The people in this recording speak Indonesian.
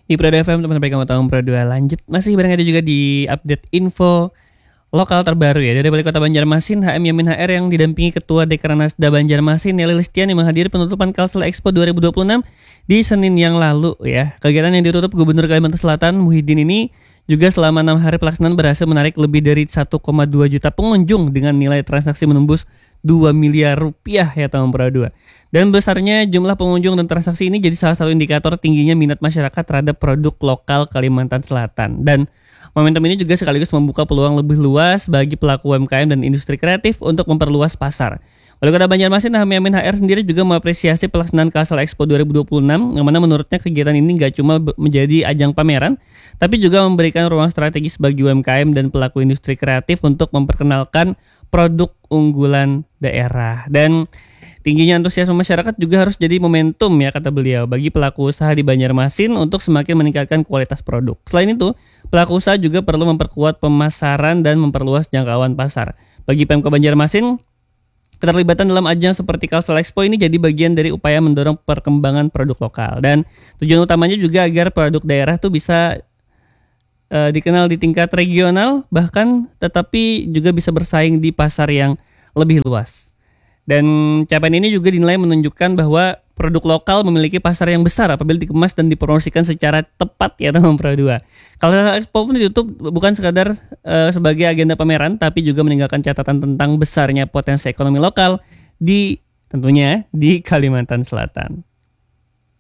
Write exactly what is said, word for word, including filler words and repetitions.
Di Pro dua F M teman-teman kamu tahu Pro dua lanjut masih bareng ada juga di update info lokal terbaru ya dari Wali Kota Banjarmasin H M Yamin H R yang didampingi Ketua Dekranasda Banjarmasin Nelly Listiani menghadiri penutupan Kalsel Expo dua ribu dua puluh enam di Senin yang lalu ya. Kegiatan yang ditutup Gubernur Kalimantan Selatan Muhyiddin ini juga selama enam hari pelaksanaan berhasil menarik lebih dari satu koma dua juta pengunjung dengan nilai transaksi menembus dua miliar rupiah ya tahun Pro dua. Dan besarnya jumlah pengunjung dan transaksi ini jadi salah satu indikator tingginya minat masyarakat terhadap produk lokal Kalimantan Selatan. Dan momentum ini juga sekaligus membuka peluang lebih luas bagi pelaku U M K M dan industri kreatif untuk memperluas pasar. Wali Kota Banjarmasin H M Yamin H R sendiri juga mengapresiasi pelaksanaan Kalsel Expo dua ribu dua puluh enam, yang mana menurutnya kegiatan ini gak cuma menjadi ajang pameran, tapi juga memberikan ruang strategis bagi U M K M dan pelaku industri kreatif untuk memperkenalkan produk unggulan daerah. Dan tingginya antusiasme masyarakat juga harus jadi momentum ya kata beliau bagi pelaku usaha di Banjarmasin untuk semakin meningkatkan kualitas produk. Selain itu, pelaku usaha juga perlu memperkuat pemasaran dan memperluas jangkauan pasar. Bagi Pemkab Banjarmasin, keterlibatan dalam ajang seperti Kalsel Expo ini jadi bagian dari upaya mendorong perkembangan produk lokal. Dan tujuan utamanya juga agar produk daerah tuh bisa uh, dikenal di tingkat regional, bahkan tetapi juga bisa bersaing di pasar yang lebih luas. Dan capaian ini juga dinilai menunjukkan bahwa produk lokal memiliki pasar yang besar apabila dikemas dan dipromosikan secara tepat ya teman Pro dua. Kalsel Expo pun ditutup bukan sekadar uh, sebagai agenda pameran, tapi juga meninggalkan catatan tentang besarnya potensi ekonomi lokal di tentunya di Kalimantan Selatan.